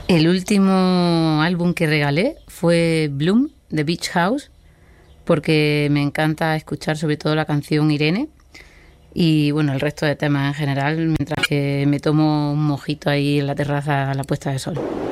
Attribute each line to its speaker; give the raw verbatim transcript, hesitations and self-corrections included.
Speaker 1: El último álbum que regalé fue Bloom, de Beach House, porque me encanta escuchar sobre todo la canción Irene y bueno, el resto de temas en general, mientras que me tomo un mojito ahí en la terraza a la puesta de sol.